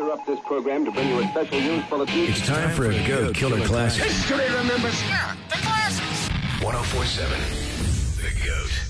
interrupt this program to bring you a special news bulletin. It's time for a Goat Killer Classic. History remembers. Yeah, the classics. 1047 The Goat.